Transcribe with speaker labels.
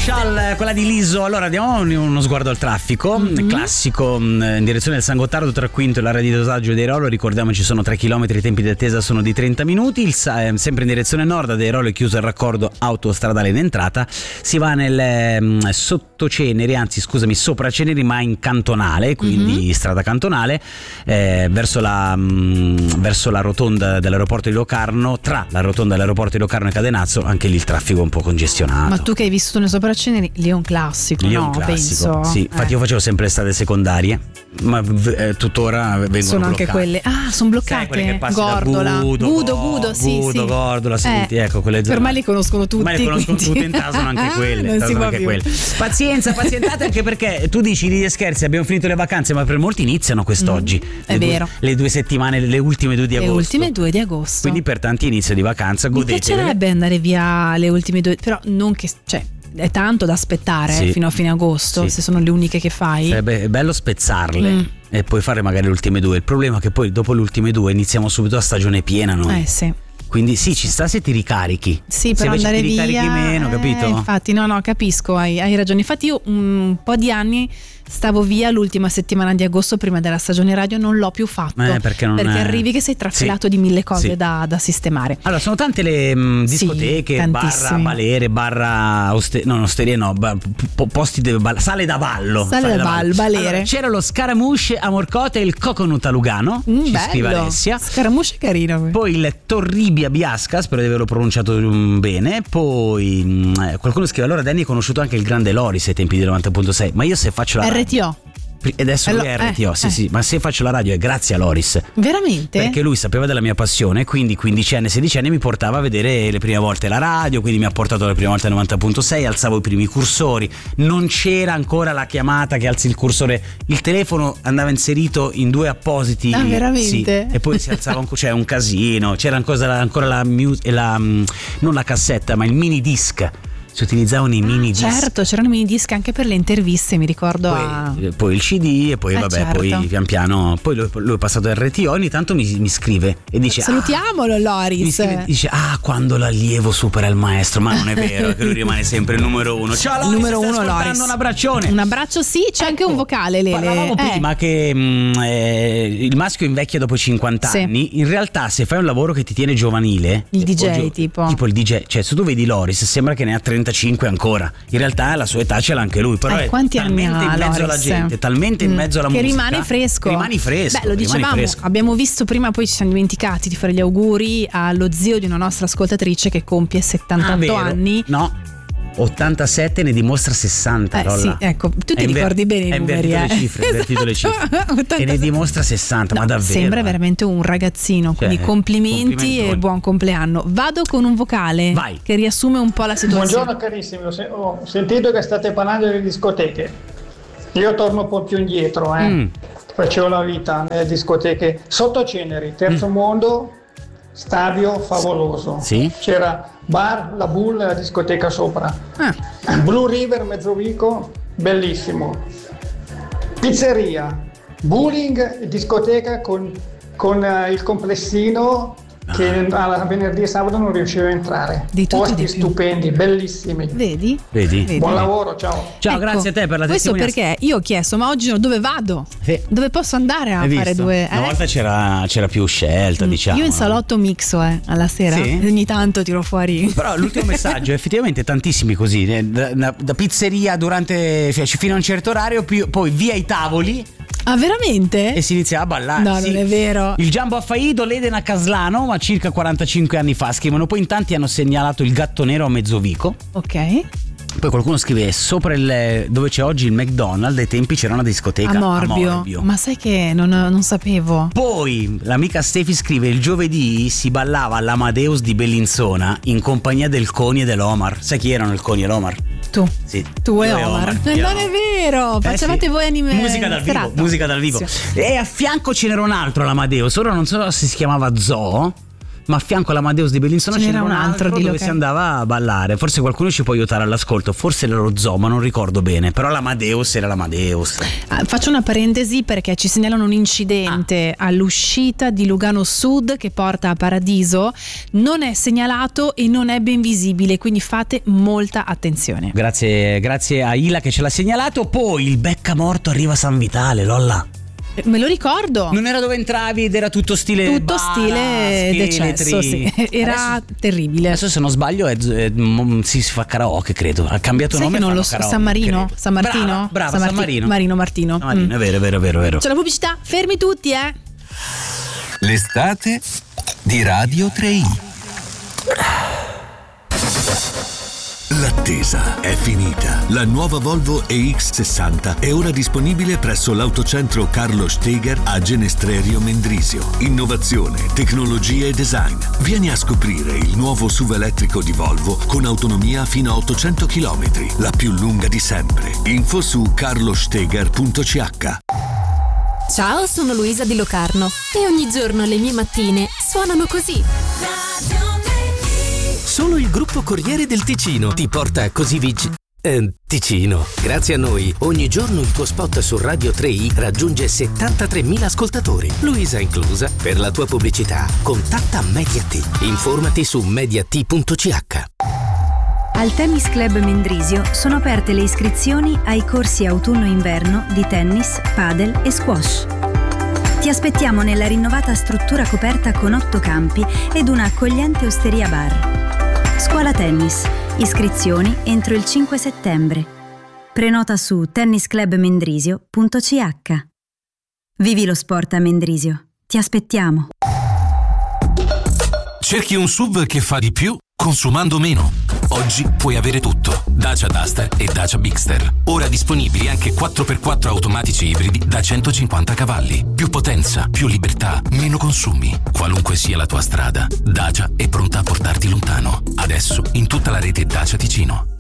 Speaker 1: Marshall, quella di Liso. Allora diamo uno sguardo al traffico. Classico in direzione del San Gottardo tra Quinto e l'area di dosaggio di Airolo. Ricordiamoci, sono 3 km, i tempi di attesa sono di 30 minuti. Sempre in direzione nord ad Airolo è chiuso il raccordo autostradale in entrata. Si va nel sottoceneri, anzi scusami, sopra Ceneri, ma in cantonale, quindi strada cantonale, verso la rotonda dell'aeroporto di Locarno. Tra la rotonda dell'aeroporto di Locarno e Cadenazzo, anche lì il traffico è un po' congestionato.
Speaker 2: Ma tu che hai vissuto nel Sopraceneri, lì è un classico,
Speaker 1: lì è
Speaker 2: no?
Speaker 1: un classico,
Speaker 2: Penso.
Speaker 1: sì. Infatti io facevo sempre le strade secondarie, ma tuttora vengono
Speaker 2: sono
Speaker 1: bloccate.
Speaker 2: Anche quelle. Ah, sono bloccate.
Speaker 1: Sai, quelle che passi
Speaker 2: Gordola.
Speaker 1: da
Speaker 2: Gudo, sì.
Speaker 1: Gordola, senti, ecco quelle zone.
Speaker 2: Ormai li conoscono tutti.
Speaker 1: Ormai le conoscono tutte, in tasano anche quelle.
Speaker 2: Non si può più.
Speaker 1: Pazientate, anche perché tu dici di scherzi, abbiamo finito le vacanze, ma per molti iniziano quest'oggi.
Speaker 2: È vero.
Speaker 1: Le 2 settimane, le ultime 2 di agosto.
Speaker 2: Le ultime 2 di agosto.
Speaker 1: Quindi per tanti inizio di vacanza, godete.
Speaker 2: Mi piacerebbe andare via le ultime 2, però non che, cioè, è tanto da aspettare fino a fine agosto, se sono le uniche che fai.
Speaker 1: Sarebbe bello spezzarle e poi fare magari le ultime 2. Il problema è che poi dopo le ultime 2 iniziamo subito la stagione piena noi.
Speaker 2: Sì.
Speaker 1: Quindi sì, ci sta se ti ricarichi.
Speaker 2: Sì, però
Speaker 1: se
Speaker 2: andare
Speaker 1: ti ricarichi
Speaker 2: via
Speaker 1: meno, capito?
Speaker 2: Infatti, no, capisco, hai ragione. Infatti io un po' di anni stavo via l'ultima settimana di agosto prima della stagione radio, non l'ho più fatto
Speaker 1: perché
Speaker 2: arrivi che sei trafilato di 1000 cose da sistemare.
Speaker 1: Allora sono tante le discoteche, barra balere, barra osterie no, posti dove sale da ballo,
Speaker 2: balere.
Speaker 1: Allora, c'era lo Scaramouche a Morcote e il Coconut a Lugano, ci scrive Alessia.
Speaker 2: Scaramouche è carino.
Speaker 1: Poi il Torribi a Biasca, spero di averlo pronunciato bene. Poi qualcuno scrive: allora Danny è conosciuto anche il grande Loris ai tempi di 90.6, ma io se faccio la
Speaker 2: RTO.
Speaker 1: E adesso lui è RTO, sì, ma se faccio la radio è grazie a Loris.
Speaker 2: Veramente?
Speaker 1: Perché lui sapeva della mia passione, quindi 15 anni, 16 anni mi portava a vedere le prime volte la radio, quindi mi ha portato le prime volte a 90.6, alzavo i primi cursori, non c'era ancora la chiamata che alzi il cursore, il telefono andava inserito in 2 appositi.
Speaker 2: Ah, veramente?
Speaker 1: Sì, e poi si alzava cioè un casino, c'era ancora non la cassetta, ma il mini disc. Si utilizzavano i mini disc.
Speaker 2: Certo, c'erano i mini disc anche per le interviste, mi ricordo.
Speaker 1: Poi il CD e poi poi pian piano. Poi lui è passato al RTO, ogni tanto mi scrive e dice:
Speaker 2: salutiamolo Loris.
Speaker 1: Mi scrive, dice: quando l'allievo supera il maestro. Ma non è vero, che lui rimane sempre il numero 1. Ciao Loris,
Speaker 2: numero 1 Loris.
Speaker 1: Un abbraccione.
Speaker 2: Un abbraccio, sì, c'è anche un vocale, Lele.
Speaker 1: Parlavamo prima che il maschio invecchia dopo 50 anni. In realtà, se fai un lavoro che ti tiene giovanile,
Speaker 2: il DJ tipo
Speaker 1: il DJ, cioè se tu vedi Loris sembra che ne ha 35 ancora, in realtà la sua età ce l'ha anche lui, però è talmente in mezzo alla gente, talmente in mezzo alla musica
Speaker 2: che rimane fresco. Beh, lo dicevamo, abbiamo visto prima, poi ci siamo dimenticati di fare gli auguri allo zio di una nostra ascoltatrice che compie 78 anni.
Speaker 1: No, 87 ne dimostra 60.
Speaker 2: Sì, ecco, tu ti ricordi bene i numeri,
Speaker 1: invertito le cifre. E ne dimostra 60, ma davvero.
Speaker 2: Sembra veramente un ragazzino, quindi complimenti e buon compleanno. Vado con un vocale che riassume un po' la situazione.
Speaker 3: Buongiorno carissimi, ho sentito che state parlando delle discoteche. Io torno un po' più indietro, facevo la vita nelle discoteche sotto Ceneri, Terzo Mondo, stadio favoloso.
Speaker 1: Sì?
Speaker 3: C'era bar, la Bull, la discoteca sopra. Blue River, Mezzovico, bellissimo. Pizzeria, bowling, discoteca con il complessino che a venerdì e sabato non riuscivo a entrare. Posti stupendi, bellissimi.
Speaker 2: Vedi?
Speaker 3: Buon lavoro, ciao.
Speaker 1: Ciao, ecco, grazie a te per la testimonianza.
Speaker 2: Questo perché io ho chiesto: ma oggi dove vado? Sì. Dove posso andare a fare due?
Speaker 1: Una volta c'era più scelta, diciamo.
Speaker 2: Io in salotto mixo alla sera, ogni tanto tiro fuori.
Speaker 1: Però l'ultimo messaggio, effettivamente tantissimi così, da pizzeria fino a un certo orario, poi via i tavoli.
Speaker 2: Ah, veramente?
Speaker 1: E si iniziava a ballare.
Speaker 2: No, non è vero.
Speaker 1: Il Giambo a Faido, l'Eden a Caslano, ma circa 45 anni fa. Scrivono: poi in tanti hanno segnalato il Gatto Nero a Mezzovico.
Speaker 2: Ok.
Speaker 1: Poi qualcuno scrive: sopra dove c'è oggi il McDonald's, ai tempi c'era una discoteca a Morbio.
Speaker 2: Ma sai che non sapevo.
Speaker 1: Poi l'amica Stefi scrive: il giovedì si ballava all'Amadeus di Bellinzona in compagnia del Coni e dell'Omar. Sai chi erano il Coni e l'Omar?
Speaker 2: Tu.
Speaker 1: Sì.
Speaker 2: Tu e Omar. Non è vero. Facevate voi anime.
Speaker 1: Musica dal vivo. E a fianco ce n'era un altro all'Amadeus. Ora non so se si chiamava Zoo. ma a fianco all'Amadeus di Bellinzona c'era un altro dove si andava a ballare. Forse qualcuno ci può aiutare all'ascolto, forse era lo Zoo, ma non ricordo bene, però l'Amadeus era l'Amadeus.
Speaker 2: Faccio una parentesi perché ci segnalano un incidente all'uscita di Lugano Sud che porta a Paradiso, non è segnalato e non è ben visibile, quindi fate molta attenzione.
Speaker 1: Grazie a Ila che ce l'ha segnalato. Poi il Beccamorto arriva a San Vitale, Lolla.
Speaker 2: Me lo ricordo.
Speaker 1: Non era dove entravi ed era tutto stile
Speaker 2: decesso, sì. Era adesso, terribile.
Speaker 1: Adesso se non sbaglio si fa karaoke, credo. Ha cambiato nome.
Speaker 2: Che non lo so.
Speaker 1: Karaoke,
Speaker 2: San Marino? San Martino?
Speaker 1: Brava, San Marino.
Speaker 2: Martino.
Speaker 1: È vero.
Speaker 2: C'è la pubblicità. Fermi tutti,
Speaker 4: L'estate di Radio 3i. L'attesa è finita. La nuova Volvo EX60 è ora disponibile presso l'autocentro Carlo Steger a Genestrerio Mendrisio. Innovazione, tecnologia e design. Vieni a scoprire il nuovo SUV elettrico di Volvo con autonomia fino a 800 km, la più lunga di sempre. Info su carlosteger.ch.
Speaker 5: Ciao, sono Luisa di Locarno e ogni giorno le mie mattine suonano così.
Speaker 6: Solo il gruppo Corriere del Ticino ti porta così Ticino. Grazie a noi, ogni giorno il tuo spot su Radio 3i raggiunge 73.000 ascoltatori, Luisa inclusa. Per la tua pubblicità, contatta Mediat. Informati su mediat.ch.
Speaker 7: Al Tennis Club Mendrisio sono aperte le iscrizioni ai corsi autunno-inverno di tennis, padel e squash. Ti aspettiamo nella rinnovata struttura coperta con 8 campi ed una accogliente osteria bar. Scuola Tennis. Iscrizioni entro il 5 settembre. Prenota su tennisclubmendrisio.ch. Vivi lo sport a Mendrisio. Ti aspettiamo.
Speaker 8: Cerchi un SUV che fa di più consumando meno? Oggi puoi avere tutto. Dacia Duster e Dacia Bigster. Ora disponibili anche 4x4 automatici ibridi da 150 cavalli. Più potenza, più libertà, meno consumi. Qualunque sia la tua strada, Dacia è pronta a portarti lontano. Adesso in tutta la rete Dacia Ticino.